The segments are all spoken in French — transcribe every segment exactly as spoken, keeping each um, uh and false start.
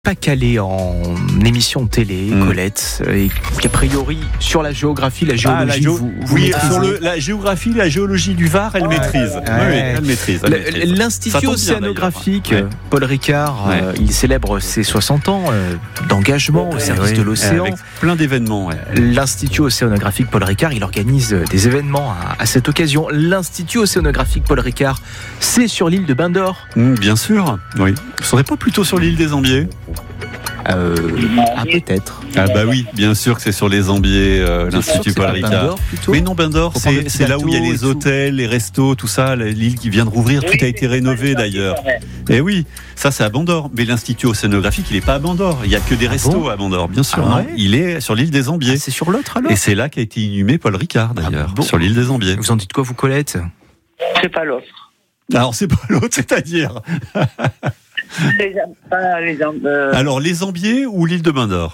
Pas calé en émission de télé, mmh. Colette, et qu'a priori sur la géographie, la géologie, ah, la géo- vous, vous oui, sur le, la géographie, la géologie du Var, elle ouais, maîtrise. Ouais. Oui, elle maîtrise. Elle maîtrise. L'Institut océanographique, bien, Paul Ricard, ouais. euh, il célèbre ses soixante ans euh, d'engagement au service oui, de l'océan. Avec plein d'événements. Ouais. L'Institut océanographique Paul Ricard, il organise des événements à, à cette occasion. L'Institut océanographique Paul Ricard, c'est sur l'île de Bain-d'Or. Mmh, bien sûr. Oui. Vous ne serez pas plutôt sur l'île des Ambiers? Euh, ah, peut-être. Ah bah oui, bien sûr que c'est sur les Ambiers, euh, l'Institut Paul Ricard. Mais non, Bain-d'Or, c'est, c'est là où il y a les hôtels, les restos, tout ça, l'île qui vient de rouvrir, oui, tout a été rénové d'ailleurs. Et oui, ça c'est à Bain-d'Or. Mais l'Institut océanographique, il n'est pas à Bain-d'or. Il n'y a que des restos ah bon à Bain-d'or, bien sûr. Ah ouais, il est sur l'île des Ambiers. Ah, c'est sur l'autre alors. Et c'est là qu'a été inhumé Paul Ricard d'ailleurs, ah bon, sur l'île des Ambiers. Vous en dites quoi, vous, Colette? C'est pas l'autre. Alors c'est pas l'autre, c'est-à-dire Les, pas les, euh... Alors, les Ambiers ou l'île de Bain-d'Or?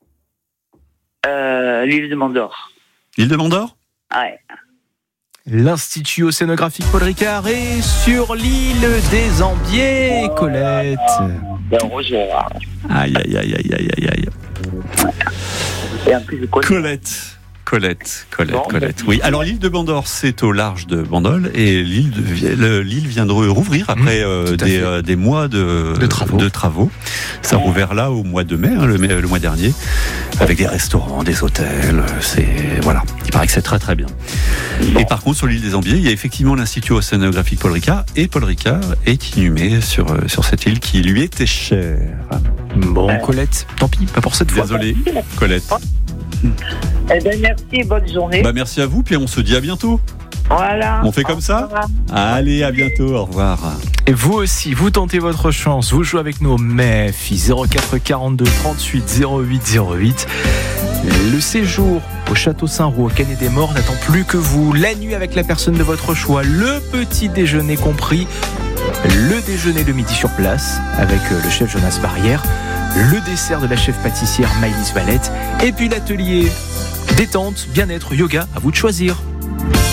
euh, L'île de Bain-d'Or. L'île de Bain-d'or? Ouais. L'Institut océanographique Paul Ricard est sur l'île des Ambiers, Colette. Ben, bonjour. Aïe, aïe, aïe, aïe, aïe, aïe, aïe. Et en plus, je connais. Colette. Colette, Colette, bon, Colette. ben, Oui, alors l'île de Bain-d'Or, c'est au large de Bandol et l'île, de, l'île vient de rouvrir après mmh, euh, des, euh, des mois de, de, travaux. de travaux. Ça a rouvert là au mois de mai, hein, le, le mois dernier, avec des restaurants, des hôtels. C'est voilà, il paraît que c'est très très bien. Bon. Et par contre, sur l'île des Ambiers, il y a effectivement l'Institut océanographique Paul Ricard et Paul Ricard est inhumé sur sur cette île qui lui était chère. Bon, Colette, tant pis, pas pour cette fois. Désolé, Colette. Eh bien, merci, bonne journée. Bah, merci à vous, puis on se dit à bientôt. Voilà. On fait comme ça ? Allez, à bientôt, au revoir. Et vous aussi, vous tentez votre chance, vous jouez avec nos M E F I zéro quatre quarante-deux trente-huit zéro huit zéro huit. Le séjour au Château Saint-Roux, au Canet des Morts, n'attend plus que vous. La nuit avec la personne de votre choix, le petit déjeuner compris, le déjeuner le midi sur place avec le chef Jonas Barrière, le dessert de la chef pâtissière Maëlys Valette, et puis l'atelier détente, bien-être, yoga, à vous de choisir.